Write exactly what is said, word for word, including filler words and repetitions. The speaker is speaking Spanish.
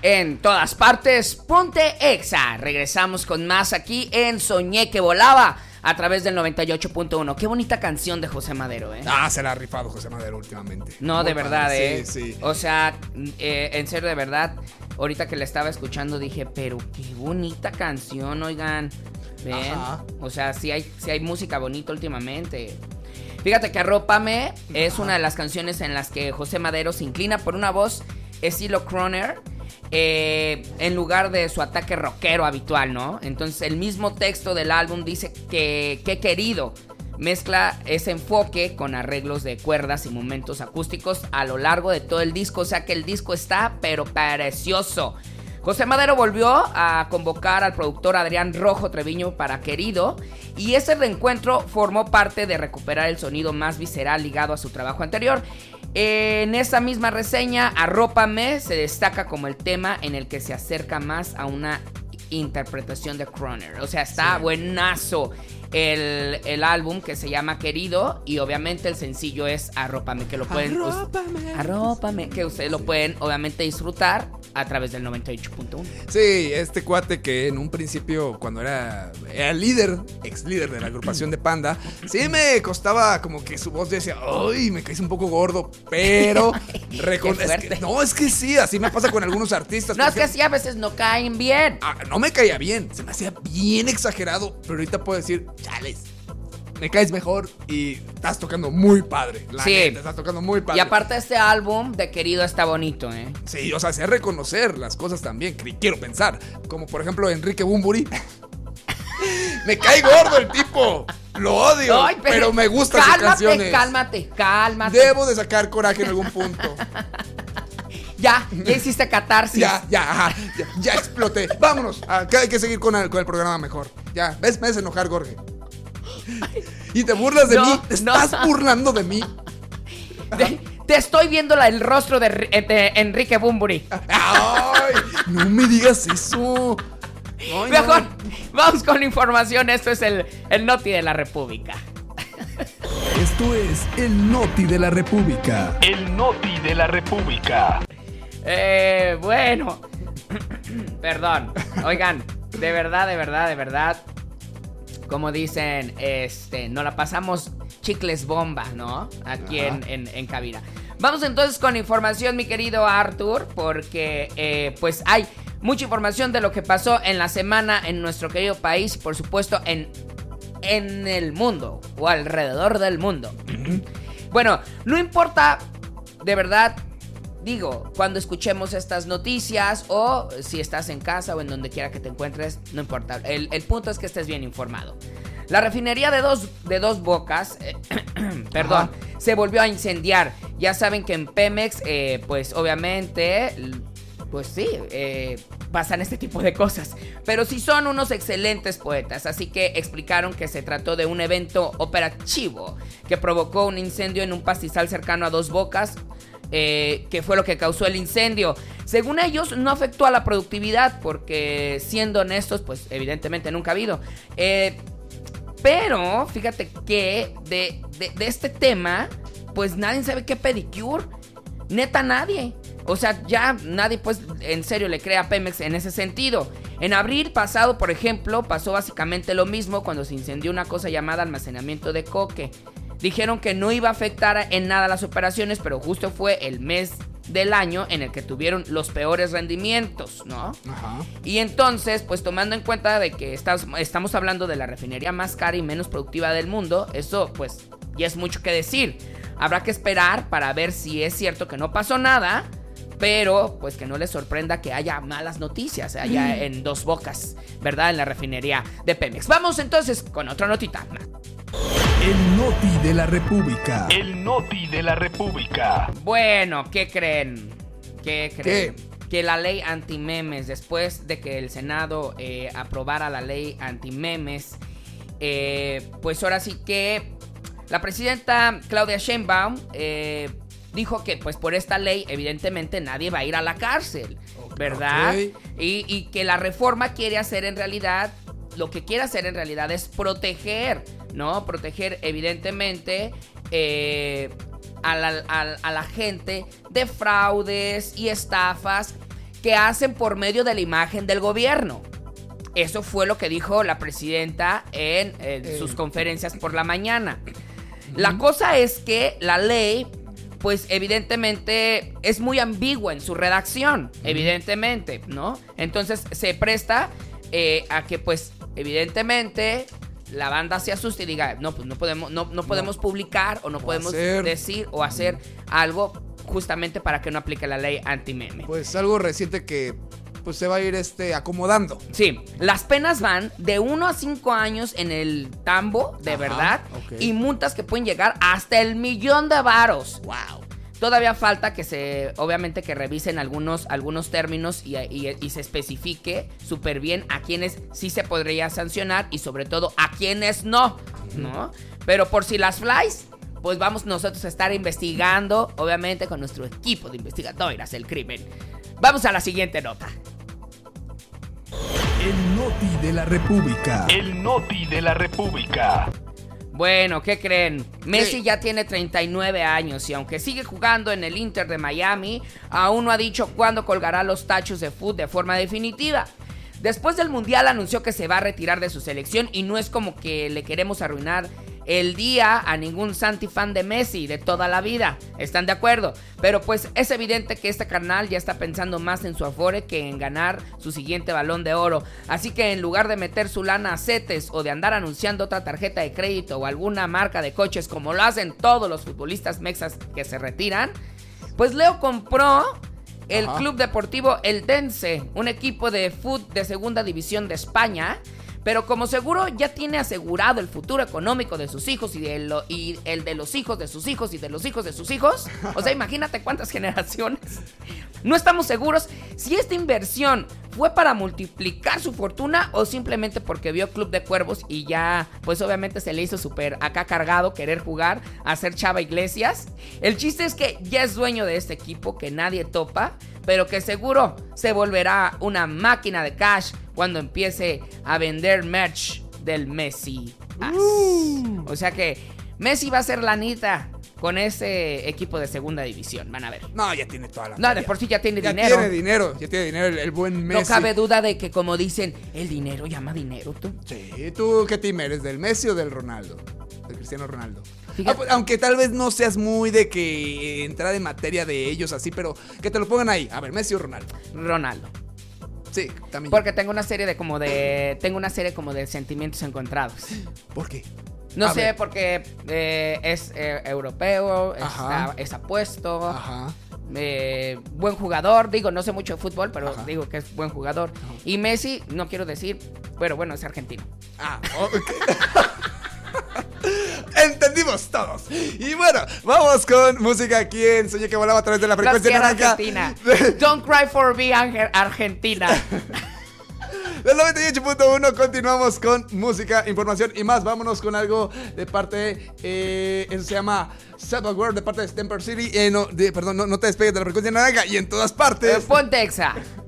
en todas partes, ponte Exa. Regresamos con más aquí en Soñé que volaba a través del noventa y ocho punto uno. Qué bonita canción de José Madero, ¿eh? Ah, se la ha rifado José Madero últimamente. No, Muy de verdad, padre. ¿eh? Sí, sí. O sea, eh, en serio, de verdad, ahorita que la estaba escuchando dije, pero qué bonita canción, oigan. ¿Ven? Ajá. O sea, sí hay, sí hay música bonita últimamente. Fíjate que Arrópame es una de las canciones en las que José Madero se inclina por una voz estilo Croner, eh, en lugar de su ataque rockero habitual, ¿no? Entonces el mismo texto del álbum dice que, que querido mezcla ese enfoque con arreglos de cuerdas y momentos acústicos a lo largo de todo el disco. O sea que el disco está pero precioso. José Madero volvió a convocar al productor Adrián Rojo Treviño para Querido, y ese reencuentro formó parte de recuperar el sonido más visceral ligado a su trabajo anterior. En esa misma reseña, Arrópame se destaca como el tema en el que se acerca más a una interpretación de Croner. O sea, está sí. buenazo el, el álbum, que se llama Querido, y obviamente el sencillo es Arrópame, que lo pueden Arrópame, Arrópame, que ustedes lo pueden obviamente disfrutar a través del noventa y ocho punto uno. Sí, este cuate que en un principio, cuando era, era líder, ex líder de la agrupación de Panda, sí me costaba como que su voz decía, ay, me caes un poco gordo, pero recon- es que, no, es que sí, así me pasa con algunos artistas. No, es que sí, a veces no caen bien. Ah, no me caía bien, se me hacía bien exagerado, pero ahorita puedo decir, chales, me caes mejor y estás tocando muy padre. La sí. neta, estás tocando muy padre. Y aparte este álbum de Querido está bonito, ¿eh? Sí, o sea, sé reconocer las cosas también, quiero pensar. Como por ejemplo Enrique Bunbury. Me cae gordo el tipo. Lo odio, Ay, pero, pero me gustan cálmate, sus canciones. Cálmate, cálmate. Debo de sacar coraje en algún punto. Ya, ya hiciste catarsis. Ya, ya, ajá, ya, ya exploté. Vámonos, acá hay que seguir con el, con el programa mejor. Ya, ves, me haces enojar, Jorge. Y te burlas de no, mí, te no. estás burlando de mí. De, te estoy viendo la, el rostro de, de Enrique Bunbury. Ay, no me digas eso. Ay, Mejor, no. vamos con información. Esto es el, el Noti de la República. Esto es el Noti de la República. El Noti de la República. Eh, bueno. Perdón. Oigan, de verdad, de verdad, de verdad. Como dicen, este, nos la pasamos chicles bomba, ¿no? Aquí en, en, en cabina. Vamos entonces con información, mi querido Arthur, porque eh, pues hay mucha información de lo que pasó en la semana en nuestro querido país y por supuesto en, en el mundo o alrededor del mundo. Bueno, no importa, de verdad, digo, cuando escuchemos estas noticias o si estás en casa o en donde quiera que te encuentres, no importa. El, el punto es que estés bien informado. La refinería de dos, de dos bocas, eh, perdón, Ajá. se volvió a incendiar. Ya saben que en Pemex, eh, pues obviamente, pues sí, eh, pasan este tipo de cosas. Pero sí son unos excelentes poetas, así que explicaron que se trató de un evento operativo que provocó un incendio en un pastizal cercano a Dos Bocas, eh, que fue lo que causó el incendio. Según ellos, no afectó a la productividad porque, siendo honestos, pues evidentemente nunca ha habido. Eh... Pero, fíjate que de, de, de este tema, pues nadie sabe qué pedicure. Neta, nadie. O sea, ya nadie, pues, en serio le cree a Pemex en ese sentido. En abril pasado, por ejemplo, pasó básicamente lo mismo cuando se incendió una cosa llamada almacenamiento de coque. Dijeron que no iba a afectar en nada las operaciones, pero justo fue el mes del año en el que tuvieron los peores rendimientos, ¿no? Ajá. Y entonces, pues tomando en cuenta de que estás, estamos hablando de la refinería más cara y menos productiva del mundo, eso pues ya es mucho que decir. Habrá que esperar para ver si es cierto que no pasó nada, pero pues que no les sorprenda que haya malas noticias allá mm. en Dos Bocas, ¿verdad? En la refinería de Pemex. Vamos entonces con otra notita. El Noti de la República. El Noti de la República. Bueno, ¿qué creen? ¿Qué creen? ¿Qué? Que la ley antimemes, después de que el Senado eh, aprobara la ley antimemes, eh, pues ahora sí que la presidenta Claudia Sheinbaum eh, dijo que pues por esta ley evidentemente nadie va a ir a la cárcel, ¿verdad? Okay. Y, y que la reforma quiere hacer en realidad, lo que quiere hacer en realidad es proteger, ¿no? Proteger evidentemente eh, a, la, a, a la gente de fraudes y estafas que hacen por medio de la imagen del gobierno. Eso fue lo que dijo la presidenta en, en eh. sus conferencias por la mañana. La cosa es que la ley, pues evidentemente es muy ambigua en su redacción, evidentemente, ¿no? Entonces se presta eh, a que, pues, evidentemente la banda se asuste y diga, no, pues no podemos, no, no podemos no. publicar o no o podemos hacer. decir o hacer algo justamente para que no aplique la ley anti-meme. Pues algo reciente que pues se va a ir este acomodando. Sí, las penas van de uno a cinco años en el tambo, de Ajá, verdad, okay. y multas que pueden llegar hasta el millón de varos. Wow. Todavía falta que se, obviamente que revisen algunos, algunos términos y, y, y se especifique súper bien a quienes sí se podría sancionar y sobre todo a quienes no, ¿no? Pero por si las flies, pues vamos nosotros a estar investigando, obviamente con nuestro equipo de investigadoras del crimen. Vamos a la siguiente nota. El Noti de la República. El Noti de la República. Bueno, ¿qué creen? Messi sí. ya tiene treinta y nueve años y aunque sigue jugando en el Inter de Miami, aún no ha dicho cuándo colgará los tachos de fútbol de forma definitiva. Después del Mundial anunció que se va a retirar de su selección y no es como que le queremos arruinar el día a ningún Santi fan de Messi de toda la vida. ¿Están de acuerdo? Pero pues es evidente que este carnal ya está pensando más en su afore que en ganar su siguiente Balón de Oro. Así que en lugar de meter su lana a CETES o de andar anunciando otra tarjeta de crédito o alguna marca de coches como lo hacen todos los futbolistas mexas que se retiran, pues Leo compró el Ajá. Club Deportivo Eldense, un equipo de fútbol de segunda división de España. Pero como seguro ya tiene asegurado el futuro económico de sus hijos y, de lo, y el de los hijos de sus hijos y de los hijos de sus hijos. O sea, imagínate cuántas generaciones. No estamos seguros si esta inversión fue para multiplicar su fortuna o simplemente porque vio Club de Cuervos y ya, pues obviamente se le hizo súper acá cargado querer jugar, hacer Chava Iglesias. El chiste es que ya es dueño de este equipo que nadie topa, pero que seguro se volverá una máquina de cash cuando empiece a vender merch del Messi. Uh. O sea que Messi va a ser lanita con ese equipo de segunda división, van a ver. No, ya tiene toda la No, de por sí ya tiene ya dinero. Ya tiene dinero, ya tiene dinero el, el buen Messi. No cabe duda de que, como dicen, el dinero llama dinero, tú. Sí, ¿tú qué team eres? ¿Del Messi o del Ronaldo? Del Cristiano Ronaldo. Ah, pues, aunque tal vez no seas muy de que entrar en materia de ellos así, pero que te lo pongan ahí. A ver, ¿Messi o Ronaldo? Ronaldo. Sí, también. Porque tengo una serie de como de... Tengo una serie como de sentimientos encontrados. ¿Por qué? No a sé, ver. porque eh, es eh, europeo, está, es apuesto, Ajá. Eh, buen jugador. Digo, no sé mucho de fútbol, pero Ajá. digo que es buen jugador. Ajá. Y Messi, no quiero decir, pero bueno, es argentino. Ah, ok. Entendimos todos. Y bueno, vamos con música aquí en Soñé que volaba a través de la frecuencia naranja. Argentina. Don't cry for me, Argentina. Del noventa y ocho punto uno continuamos con música, información y más. Vámonos con algo de parte, eh, eso se llama Salvador, de parte de Stamper City. Eh, no, de, perdón, no, no te despegues de la frecuencia naranja y en todas partes. Eh, ponte exa.